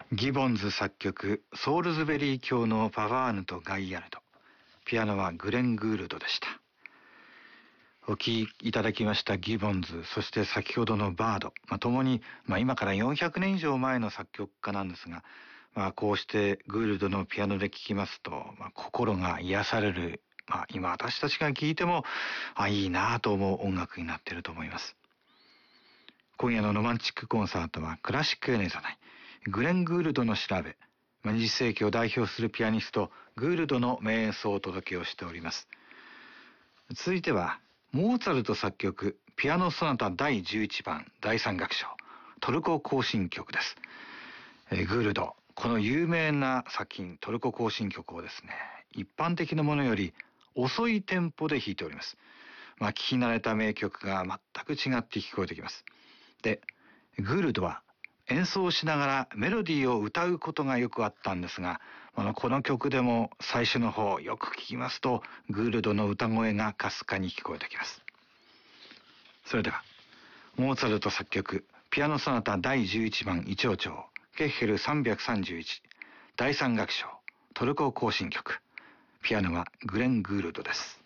ギボンズ作曲、ソールズベリー教のパワーヌとガイアルド。ピアノはグレン・グールドでした。お聴きいただきましたギボンズ、そして先ほどのバード、ともに、今から400年以上前の作曲家なんですが、こうしてグールドのピアノで聴きますと、心が癒される、今私たちが聴いても、いいなぁと思う音楽になっていると思います。今夜のロマンチックコンサートはクラシックエネじゃない、グレン・グールドの調べ、20世紀を代表するピアニスト、グールドの名演奏をお届けをしております。続いては、モーツァルト作曲、ピアノソナタ第11番、第3楽章、トルコ行進曲です。グールド、この有名な作品、トルコ行進曲をですね、一般的なものより遅いテンポで弾いております。聞き慣れた名曲が全く違って聞こえてきます。で、グールドは演奏しながらメロディーを歌うことがよくあったんですが、この曲でも最初の方よく聞きますと、グールドの歌声がかすかに聞こえてきます。それでは、モーツァルト作曲、ピアノソナタ第11番イチョウチョウ、ケッヘル331、第3楽章、トルコ行進曲。ピアノはグレン・グールドです。